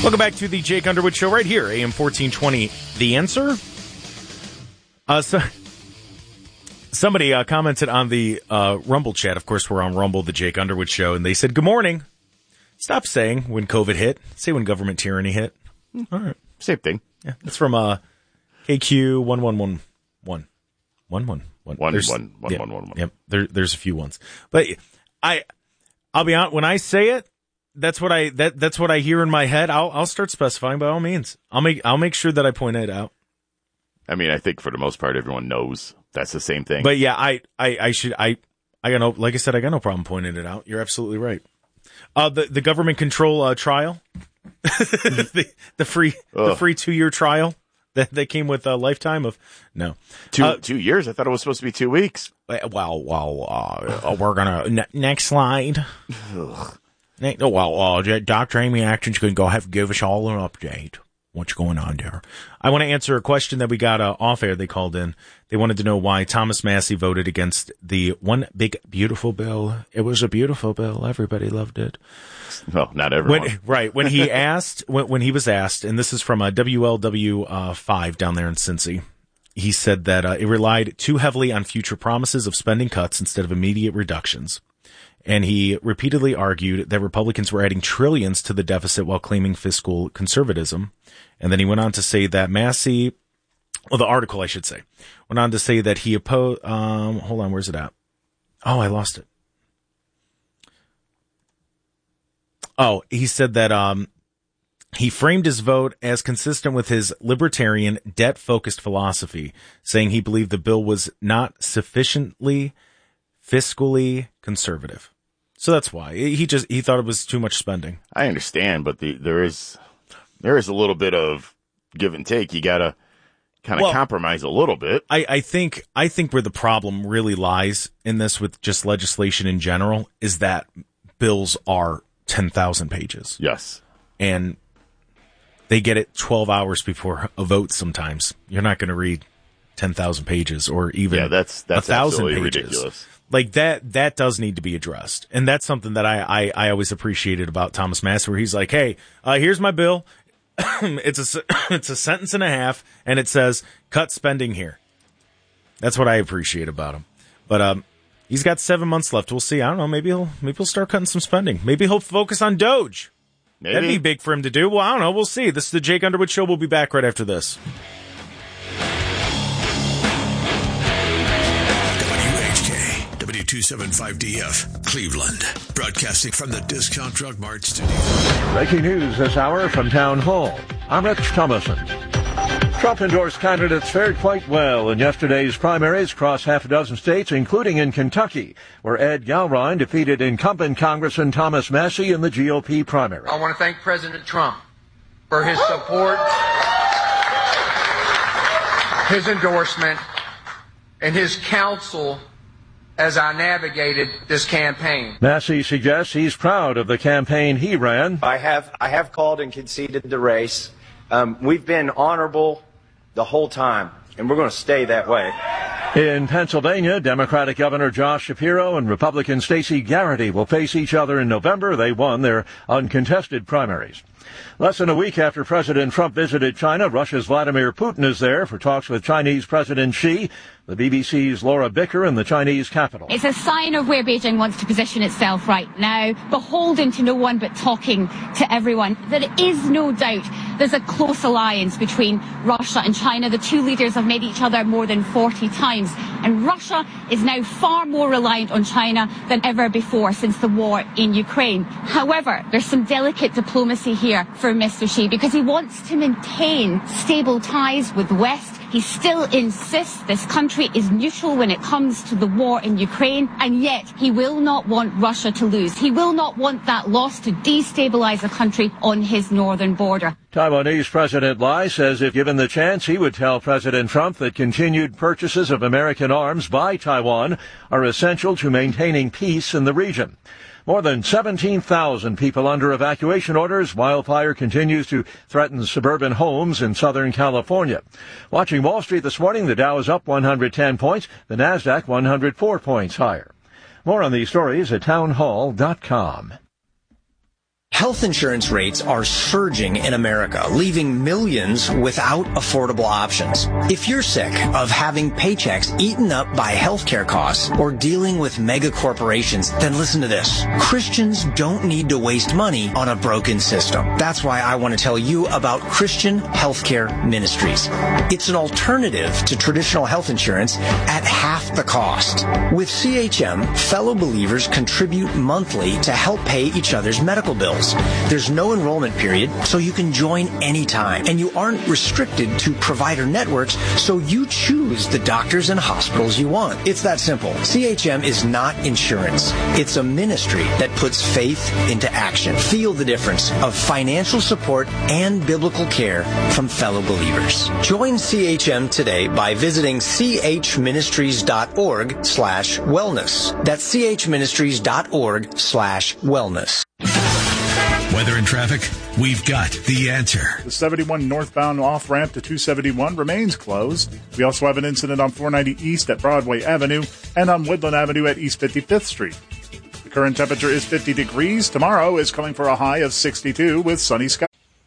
Welcome back to the Jake Underwood Show right here, AM 1420. The Answer? Somebody commented on the Rumble chat. Of course, we're on Rumble, the Jake Underwood Show, and they said, good morning. Stop saying when COVID hit. Say when government tyranny hit. All right. Same thing. Yeah, that's from KQ 1111. 111. Yep, there's a few ones. But I'll be honest, when I say it, that's what I hear in my head. I'll start specifying by all means. I'll make sure that I point it out. I mean, I think for the most part, everyone knows that's the same thing. But yeah, I got no, like I said, I got no problem pointing it out. You're absolutely right. The government control trial, the free 2-year trial that came with a lifetime of no 2 years. I thought it was supposed to be 2 weeks. Well, we're gonna next slide. Dr. Amy Acton's going to go have to give us all an update. What's going on there? I want to answer a question that we got off air. They called in. They wanted to know why Thomas Massie voted against the One Big Beautiful Bill. It was a beautiful bill. Everybody loved it. Well, not everyone. When he asked, when he was asked, and this is from a WLW 5 down there in Cincy, he said that it relied too heavily on future promises of spending cuts instead of immediate reductions. And he repeatedly argued that Republicans were adding trillions to the deficit while claiming fiscal conservatism. And then he went on to say that Massie, well, the article, I should say, went on to say that he opposed, hold on, where's it at? Oh, I lost it. Oh, he said that, he framed his vote as consistent with his libertarian, debt-focused philosophy, saying he believed the bill was not sufficiently fiscally conservative. So that's why he thought it was too much spending. I understand, but there is a little bit of give and take. You gotta kind of compromise a little bit. I think where the problem really lies in this with just legislation in general is that bills are 10,000 pages. Yes. And they get it 12 hours before a vote sometimes. You're not going to read 10,000 pages or even that's 1,000 pages. Ridiculous. Like that does need to be addressed. And that's something that I always appreciated about Thomas Massie, where he's like, hey, here's my bill. It's a sentence and a half, and it says cut spending here. That's what I appreciate about him. But he's got 7 months left. We'll see. I don't know. Maybe he'll start cutting some spending. Maybe he'll focus on Doge. Maybe. That'd be big for him to do. Well, I don't know. We'll see. This is the Jake Underwood Show. We'll be back right after this. W275DF, Cleveland, broadcasting from the Discount Drug Mart studio. Breaking news this hour from Town Hall. I'm Rich Thomason. Trump-endorsed candidates fared quite well in yesterday's primaries across half a dozen states, including in Kentucky, where Ed Galrine defeated incumbent Congressman Thomas Massie in the GOP primary. I want to thank President Trump for his support, his endorsement, and his counsel as I navigated this campaign. Massie suggests he's proud of the campaign he ran. I have called and conceded the race. We've been honorable the whole time, and we're going to stay that way. In Pennsylvania, Democratic Governor Josh Shapiro and Republican Stacey Garrity will face each other in November. They won their uncontested primaries. Less than a week after President Trump visited China, Russia's Vladimir Putin is there for talks with Chinese President Xi. The BBC's Laura Bicker in the Chinese capital. It's a sign of where Beijing wants to position itself right now, beholden to no one but talking to everyone. There is no doubt there's a close alliance between Russia and China. The two leaders have met each other more than 40 times, and Russia is now far more reliant on China than ever before since the war in Ukraine. However, there's some delicate diplomacy here for Mr. Xi because he wants to maintain stable ties with the West. He still insists this country is neutral when it comes to the war in Ukraine, and yet he will not want Russia to lose. He will not want that loss to destabilize a country on his northern border. Taiwanese President Lai says if given the chance, he would tell President Trump that continued purchases of American arms by Taiwan are essential to maintaining peace in the region. More than 17,000 people under evacuation orders. Wildfire continues to threaten suburban homes in Southern California. Watching Wall Street this morning, the Dow is up 110 points, the Nasdaq 104 points higher. More on these stories at townhall.com. Health insurance rates are surging in America, leaving millions without affordable options. If you're sick of having paychecks eaten up by healthcare costs or dealing with mega corporations, then listen to this. Christians don't need to waste money on a broken system. That's why I want to tell you about Christian Healthcare Ministries. It's an alternative to traditional health insurance at half the cost. With CHM, fellow believers contribute monthly to help pay each other's medical bills. There's no enrollment period, so you can join anytime. And you aren't restricted to provider networks, so you choose the doctors and hospitals you want. It's that simple. CHM is not insurance. It's a ministry that puts faith into action. Feel the difference of financial support and biblical care from fellow believers. Join CHM today by visiting chministries.org/wellness. That's chministries.org/wellness. Weather and traffic, we've got the answer. The 71 northbound off-ramp to 271 remains closed. We also have an incident on 490 East at Broadway Avenue and on Woodland Avenue at East 55th Street. The current temperature is 50 degrees. Tomorrow is calling for a high of 62 with sunny skies.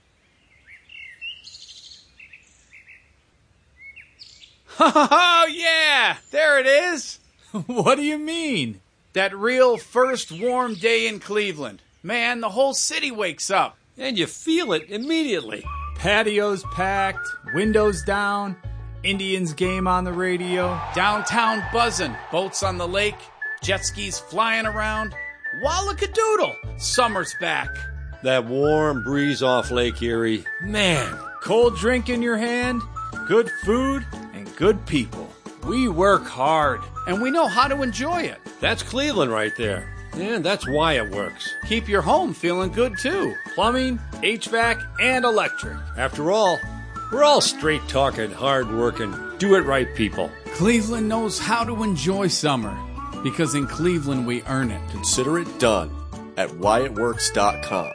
Oh, yeah! There it is! What do you mean? That real first warm day in Cleveland. Man, the whole city wakes up. And you feel it immediately. Patios packed, windows down, Indians game on the radio. Downtown buzzing, boats on the lake, jet skis flying around. Wallakadoodle, summer's back. That warm breeze off Lake Erie. Man, cold drink in your hand, good food, and good people. We work hard, and we know how to enjoy it. That's Cleveland right there. And that's why it works. Keep your home feeling good, too. Plumbing, HVAC, and electric. After all, we're all straight-talking, hard-working, do-it-right people. Cleveland knows how to enjoy summer, because in Cleveland we earn it. Consider it done at whyitworks.com.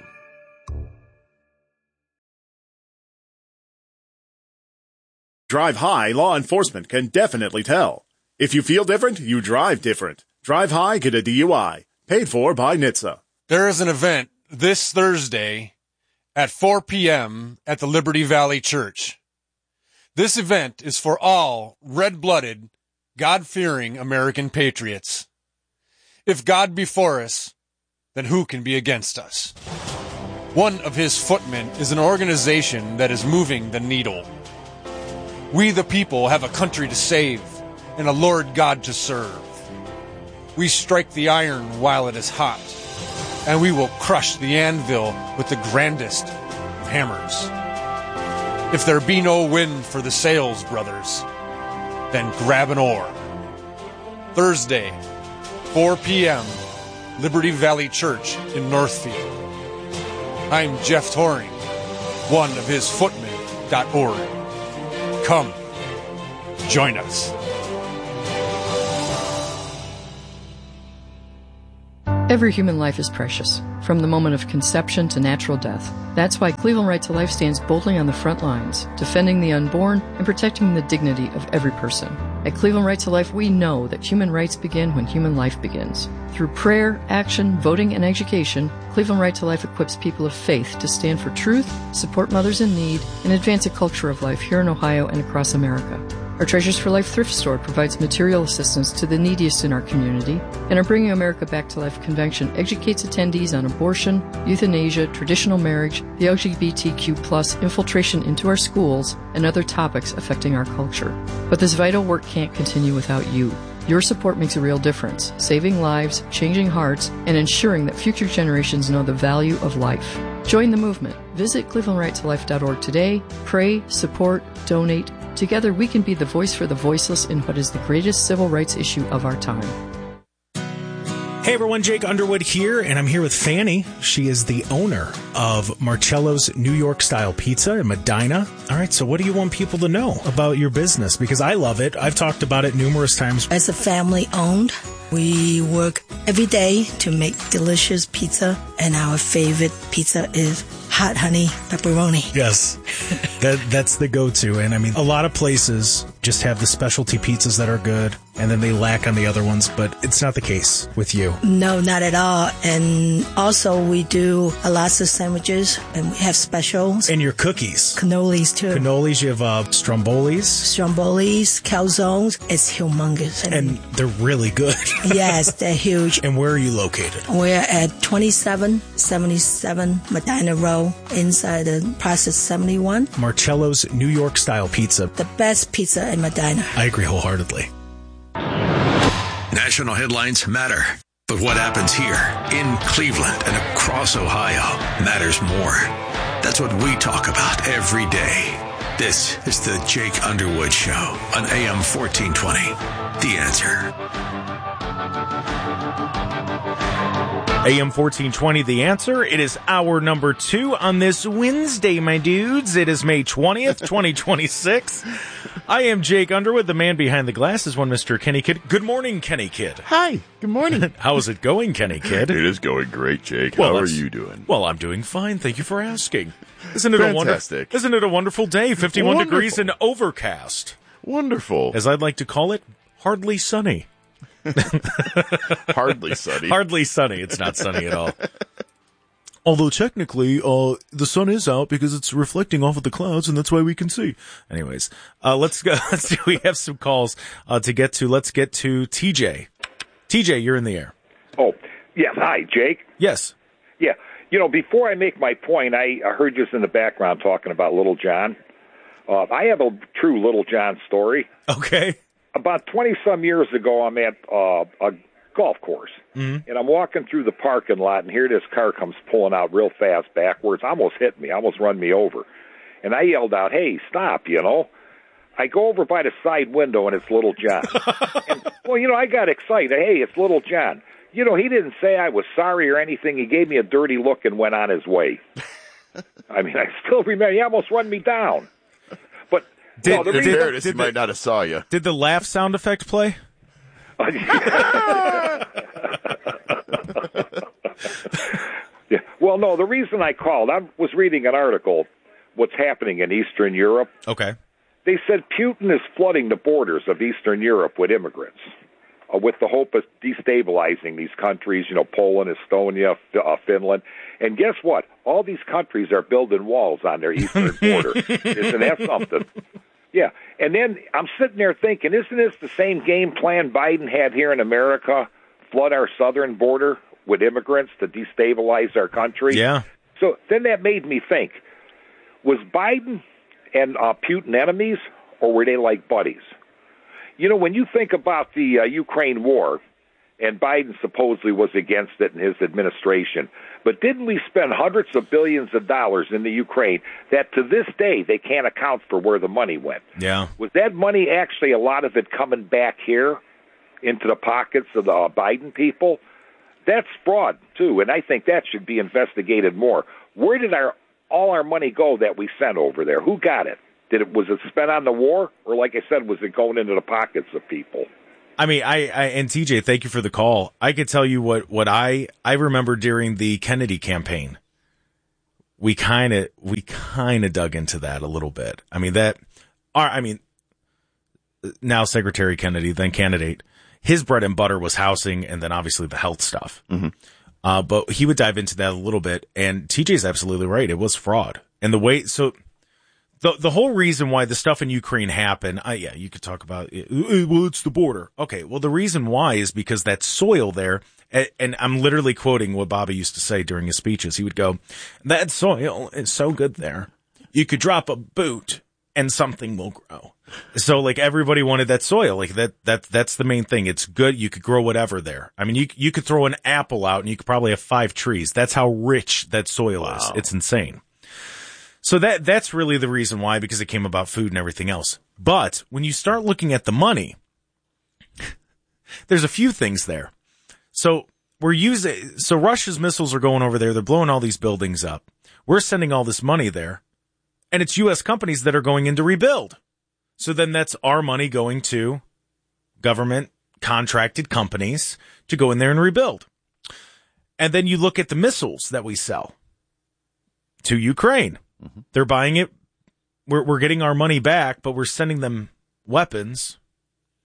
Drive high, law enforcement can definitely tell. If you feel different, you drive different. Drive high, get a DUI. Paid for by NHTSA. There is an event this Thursday at 4 p.m. at the Liberty Valley Church. This event is for all red-blooded, God-fearing American patriots. If God be for us, then who can be against us? One of his footmen is an organization that is moving the needle. We the people have a country to save and a Lord God to serve. We strike the iron while it is hot, and we will crush the anvil with the grandest of hammers. If there be no wind for the sails, brothers, then grab an oar. Thursday, 4 p.m., Liberty Valley Church in Northfield. I'm Jeff Toring, one of his footmen.org. Come, join us. Every human life is precious, from the moment of conception to natural death. That's why Cleveland Right to Life stands boldly on the front lines, defending the unborn and protecting the dignity of every person. At Cleveland Right to Life, we know that human rights begin when human life begins. Through prayer, action, voting, and education, Cleveland Right to Life equips people of faith to stand for truth, support mothers in need, and advance a culture of life here in Ohio and across America. Our Treasures for Life thrift store provides material assistance to the neediest in our community, and our Bringing America Back to Life convention educates attendees on abortion, euthanasia, traditional marriage, the LGBTQ+ infiltration into our schools, and other topics affecting our culture. But this vital work can't continue without you. Your support makes a real difference, saving lives, changing hearts, and ensuring that future generations know the value of life. Join the movement. Visit clevelandrightolife.org today. Pray, support, donate. Together we can be the voice for the voiceless in what is the greatest civil rights issue of our time. Hey everyone, Jake Underwood here, and I'm here with Fanny. She is the owner of Marcello's New York Style Pizza in Medina. All right, so what do you want people to know about your business? Because I love it. I've talked about it numerous times. As a family owned, we work every day to make delicious pizza, and our favorite pizza is hot honey pepperoni. Yes, that's the go-to. And I mean, a lot of places just have the specialty pizzas that are good. and then they lack on the other ones, but it's not the case with you. No, not at all. And also we do a lots of sandwiches, and we have specials. And your cookies. Cannolis too. Cannolis, you have strombolis. Strombolis, calzones. It's humongous. And they're really good. Yes, they're huge. And where are you located? We're at 2777 Medina Row, inside the Process 71. Marcello's New York style pizza. The best pizza in Medina. I agree wholeheartedly. National headlines matter, but what happens here in Cleveland and across Ohio matters more. That's what we talk about every day. This is the Jake Underwood Show on AM 1420. The Answer. AM 1420, The Answer. It is hour number 2 on this Wednesday, my dudes. It is May 20th, 2026. I am Jake Underwood. The man behind the glass is one Mr. Kenny Kidd. Good morning, Kenny Kidd. Hi. Good morning. How is it going, Kenny Kidd? It is going great, Jake. How are you doing? Well, I'm doing fine. Thank you for asking. Isn't it Fantastic. Isn't it a wonderful day? 51 degrees and overcast. Wonderful. As I'd like to call it, hardly sunny. Hardly sunny. Hardly sunny. It's not sunny at all. Although technically, the sun is out because it's reflecting off of the clouds, and that's why we can see. Anyways, let's go. We have some calls to get to. Let's get to TJ. TJ, you're in the air. Oh, yes. Hi, Jake. Yes. Yeah. You know, before I make my point, I heard you in the background talking about Little John. I have a true Little John story. Okay. About 20-some years ago, I'm at a golf course, and I'm walking through the parking lot, and here this car comes pulling out real fast backwards, almost hit me, almost run me over. And I yelled out, "Hey, stop," you know. I go over by the side window, and it's Little John. And, well, you know, I got excited. Hey, it's Little John. You know, he didn't say I was sorry or anything. He gave me a dirty look and went on his way. I mean, I still remember, he almost run me down. But he might not have saw you. Did the laugh sound effect play? Yeah. Well, no, the reason I called, I was reading an article, what's happening in Eastern Europe. Okay. They said Putin is flooding the borders of Eastern Europe with immigrants with the hope of destabilizing these countries, you know, Poland, Estonia, Finland. And guess what? All these countries are building walls on their eastern border. Isn't that something? Yeah. And then I'm sitting there thinking, isn't this the same game plan Biden had here in America, flood our southern border with immigrants to destabilize our country? Yeah. So then that made me think, was Biden and Putin enemies, or were they like buddies? You know, when you think about the Ukraine war, and Biden supposedly was against it in his administration, but didn't we spend hundreds of billions of dollars in the Ukraine that to this day they can't account for where the money went? Yeah. Was that money actually, a lot of it coming back here into the pockets of the Biden people? That's fraud, too, and I think that should be investigated more. Where did all our money go that we sent over there? Who got it? Was it spent on the war, or like I said, was it going into the pockets of people? I mean, and TJ, thank you for the call. I could tell you what I remember during the Kennedy campaign. We kind of dug into that a little bit. I mean, now Secretary Kennedy, then candidate, his bread and butter was housing and then obviously the health stuff. Mm-hmm. But he would dive into that a little bit, and TJ's absolutely right. It was fraud. And the way, so the whole reason why the stuff in Ukraine happened, yeah, you could talk about it. Well, it's the border. Okay. Well, the reason why is because that soil there, and I'm literally quoting what Bobby used to say during his speeches. He would go, that soil is so good there. You could drop a boot and something will grow. So like everybody wanted that soil. Like that's the main thing. It's good. You could grow whatever there. I mean, you could throw an apple out and you could probably have 5 trees. That's how rich that soil is. It's insane. So that's really the reason why, because it came about food and everything else. But when you start looking at the money, there's a few things there. So Russia's missiles are going over there. They're blowing all these buildings up. We're sending all this money there, and it's U.S. companies that are going in to rebuild. So then that's our money going to government contracted companies to go in there and rebuild. And then you look at the missiles that we sell to Ukraine. Mm-hmm. They're buying it. We're getting our money back, but we're sending them weapons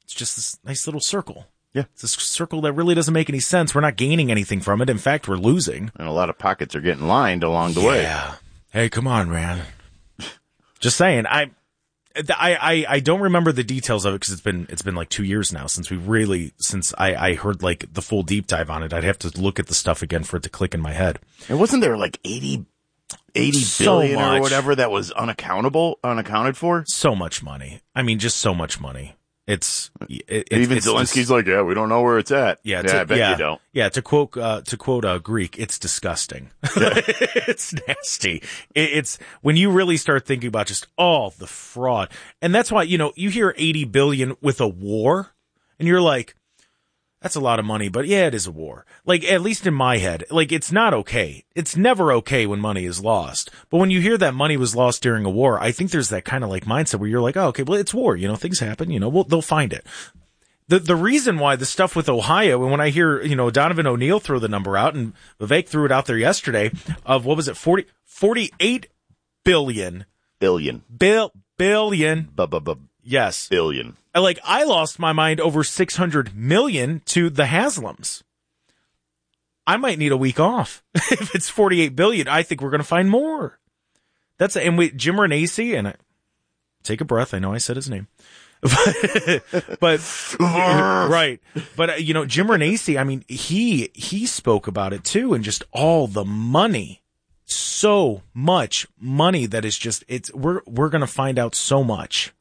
It's just this nice little circle. Yeah. It's this circle that really doesn't make any sense. We're not gaining anything from it. In fact, we're losing. And a lot of pockets are getting lined along the way. Yeah. Hey, come on, man. Just saying. I don't remember the details of it because it's been like 2 years now since I heard like the full deep dive on it. I'd have to look at the stuff again for it to click in my head. And wasn't there like 80 billion or whatever that was unaccounted for? So much money. I mean, just so much money. Even Zelensky's like, yeah, we don't know where it's at. Yeah, I bet you don't. Yeah, to quote Greek, it's disgusting. It's nasty. It's when you really start thinking about just all the fraud, and that's why you hear 80 billion with a war, and you're like, that's a lot of money, but yeah, it is a war. Like, at least in my head, like, it's not okay. It's never okay when money is lost. But when you hear that money was lost during a war, I think there's that kind of like mindset where you're like, oh, okay, well, it's war. Things happen, they'll find it. The reason why the stuff with Ohio, and when I hear, Donovan O'Neill throw the number out, and Vivek threw it out there yesterday of, what was it, 48 billion. Billion. Billion. Yes. Billion. Like, I lost my mind over 600 million to the Haslams. I might need a week off. If it's 48 billion, I think we're going to find more. Jim Renacci, and take a breath. I know I said his name. but right. But, Jim Renacci, I mean, he spoke about it too, and just all the money. So much money that is just, we're going to find out so much.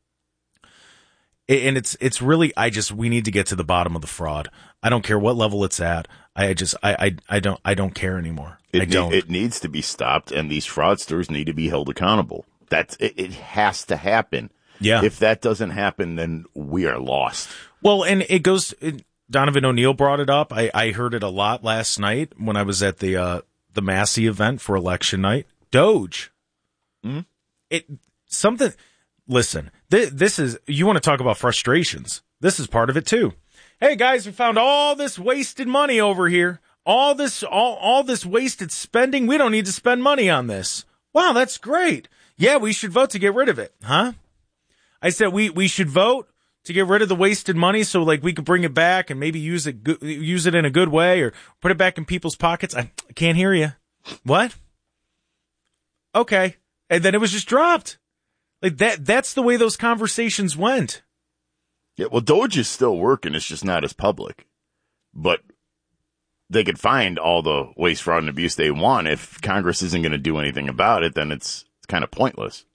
And it's really, we need to get to the bottom of the fraud. I don't care what level it's at. I don't care anymore. It needs to be stopped, and these fraudsters need to be held accountable. It has to happen. Yeah. If that doesn't happen, then we are lost. Well, and Donovan O'Neill brought it up. I heard it a lot last night when I was at the Massey event for election night. Doge. Mm-hmm. Listen, this is, you want to talk about frustrations. This is part of it too. Hey guys, we found all this wasted money over here. All this wasted spending. We don't need to spend money on this. Wow, that's great. Yeah, we should vote to get rid of it. Huh? I said we should vote to get rid of the wasted money so like we could bring it back and maybe use it in a good way or put it back in people's pockets. I can't hear you. What? Okay. And then it was just dropped. Like that's the way those conversations went. Yeah, well, Doge is still working. It's just not as public. But they could find all the waste, fraud, and abuse they want. If Congress isn't going to do anything about it, then it's kind of pointless.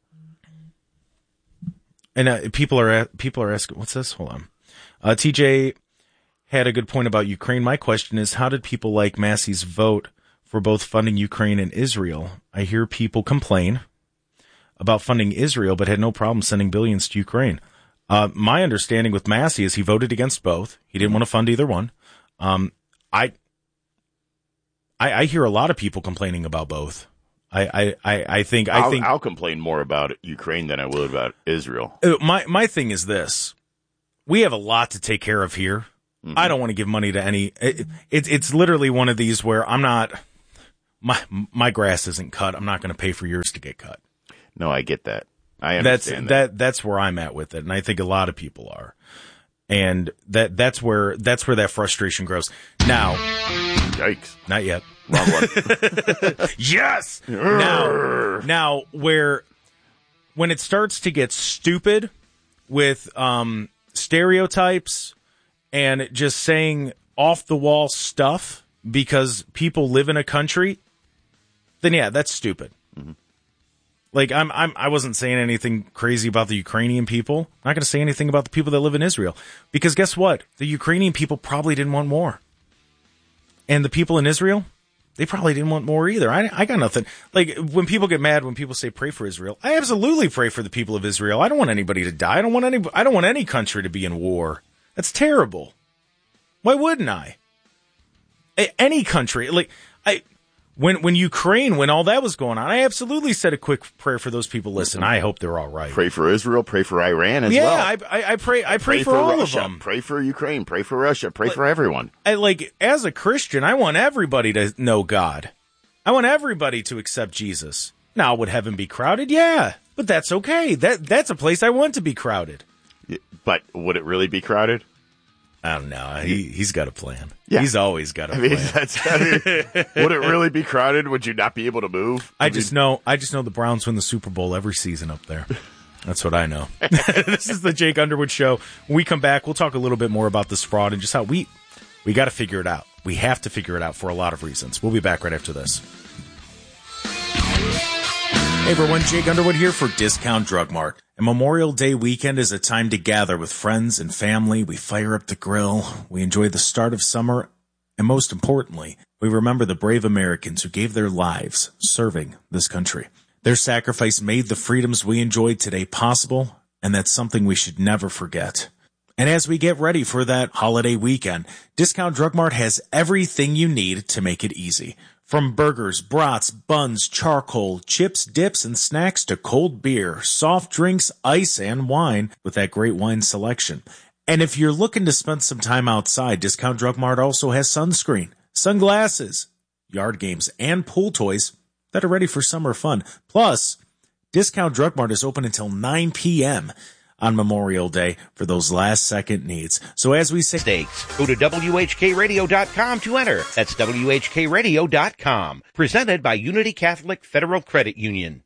And people are asking, what's this? Hold on. TJ had a good point about Ukraine. My question is, how did people like Massey's vote for both funding Ukraine and Israel? I hear people complain about funding Israel, but had no problem sending billions to Ukraine. My understanding with Massey is he voted against both. He didn't want to fund either one. I hear a lot of people complaining about both. I think I'll complain more about Ukraine than I will about Israel. My thing is this: we have a lot to take care of here. Mm-hmm. I don't want to give money to any. It's literally one of these where I'm not. My grass isn't cut. I'm not going to pay for yours to get cut. No, I get that. I understand that's where I'm at with it, and I think a lot of people are. And that's where that frustration grows. Now, yikes! Not yet. Wrong one. Yes. Now, when it starts to get stupid with stereotypes and just saying off the wall stuff because people live in a country, then yeah, that's stupid. Mm-hmm. Like I wasn't saying anything crazy about the Ukrainian people. I'm not going to say anything about the people that live in Israel because guess what? The Ukrainian people probably didn't want war. And the people in Israel, they probably didn't want more either. I got nothing. Like when people get mad when people say pray for Israel, I absolutely pray for the people of Israel. I don't want anybody to die. I don't want any country to be in war. That's terrible. Why wouldn't I? Any country, like When Ukraine, when all that was going on, I absolutely said a quick prayer for those people. Listen, I hope they're all right. Pray for Israel. Pray for Iran as well. Yeah, I pray for all Russia, of them. Pray for Ukraine. Pray for Russia. Pray for everyone. As a Christian, I want everybody to know God. I want everybody to accept Jesus. Now, would heaven be crowded? Yeah, but that's okay. That's a place I want to be crowded. Yeah, But would it really be crowded? I don't know. He's got a plan. Yeah. He's always got a plan. Would it really be crowded? Would you not be able to move? I just know the Browns win the Super Bowl every season up there. That's what I know. This is the Jake Underwood Show. When we come back, we'll talk a little bit more about this fraud and just how we got to figure it out. We have to figure it out for a lot of reasons. We'll be back right after this. Hey everyone, Jake Underwood here for Discount Drug Mart. And Memorial Day weekend is a time to gather with friends and family. We fire up the grill, we enjoy the start of summer, and most importantly, we remember the brave Americans who gave their lives serving this country. Their sacrifice made the freedoms we enjoy today possible, and that's something we should never forget. And as we get ready for that holiday weekend, Discount Drug Mart has everything you need to make it easy. From burgers, brats, buns, charcoal, chips, dips, and snacks to cold beer, soft drinks, ice, and wine with that great wine selection. And if you're looking to spend some time outside, Discount Drug Mart also has sunscreen, sunglasses, yard games, and pool toys that are ready for summer fun. Plus, Discount Drug Mart is open until 9 p.m. on Memorial Day for those last-second needs. So as we say, stakes, go to WHKRadio.com to enter. That's WHKRadio.com. Presented by Unity Catholic Federal Credit Union.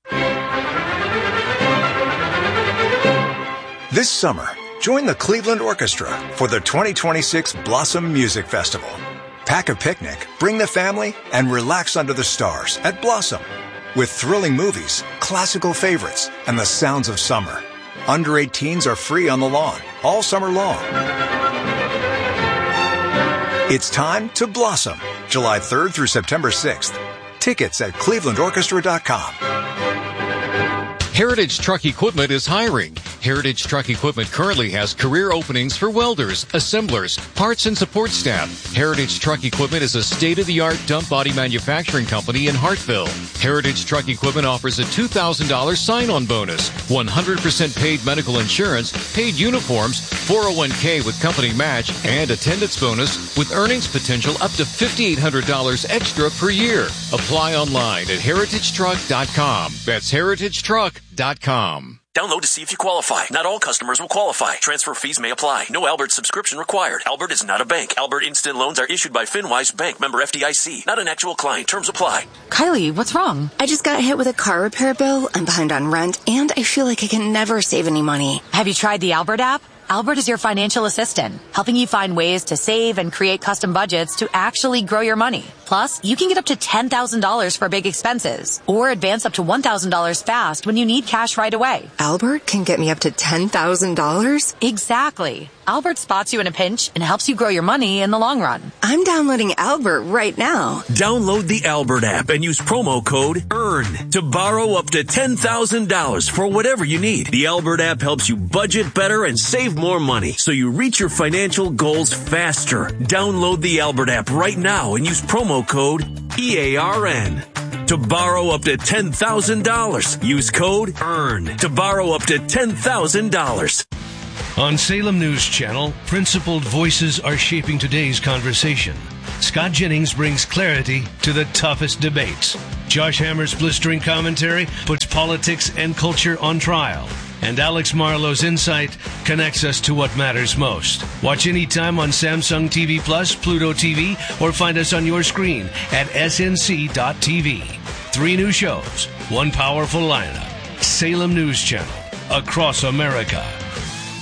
This summer, join the Cleveland Orchestra for the 2026 Blossom Music Festival. Pack a picnic, bring the family, and relax under the stars at Blossom. With thrilling movies, classical favorites, and the sounds of summer. Under 18s are free on the lawn all summer long. It's time to blossom. July 3rd through September 6th. Tickets at clevelandorchestra.com. Heritage Truck Equipment is hiring. Heritage Truck Equipment currently has career openings for welders, assemblers, parts and support staff. Heritage Truck Equipment is a state-of-the-art dump body manufacturing company in Hartville. Heritage Truck Equipment offers a $2,000 sign-on bonus, 100% paid medical insurance, paid uniforms, 401k with company match, and attendance bonus with earnings potential up to $5,800 extra per year. Apply online at heritagetruck.com. That's heritagetruck.com. Download to see if you qualify. Not all customers will qualify. Transfer fees may apply. No Albert subscription required. Albert is not a bank. Albert Instant Loans are issued by FinWise Bank, member FDIC. Not an actual client. Terms apply. Kylie, what's wrong? I just got hit with a car repair bill. I'm behind on rent, and I feel like I can never save any money. Have you tried the Albert app? Albert is your financial assistant, helping you find ways to save and create custom budgets to actually grow your money. Plus, you can get up to $10,000 for big expenses, or advance up to $1,000 fast when you need cash right away. Albert can get me up to $10,000? Exactly. Albert spots you in a pinch and helps you grow your money in the long run. I'm downloading Albert right now. Download the Albert app and use promo code EARN to borrow up to $10,000 for whatever you need. The Albert app helps you budget better and save more money so you reach your financial goals faster. Download the Albert app right now and use promo code EARN to borrow up to $10,000. Use code EARN to borrow up to $10,000. On Salem News Channel, principled voices are shaping today's conversation. Scott Jennings brings clarity to the toughest debates. Josh Hammer's blistering commentary puts politics and culture on trial. And Alex Marlowe's insight connects us to what matters most. Watch anytime on Samsung TV Plus, Pluto TV, or find us on your screen at snc.tv. 3 new shows, 1 powerful lineup. Salem News Channel, across America.